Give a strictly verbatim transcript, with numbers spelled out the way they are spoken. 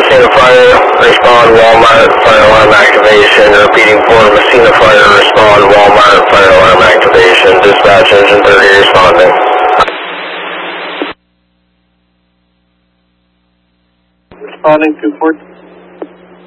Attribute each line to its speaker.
Speaker 1: Messina Fire, respond Walmart, fire alarm activation. Repeating Fort Messina Fire, respond Walmart, fire alarm activation. Dispatch engine thirty responding.
Speaker 2: Responding to Fort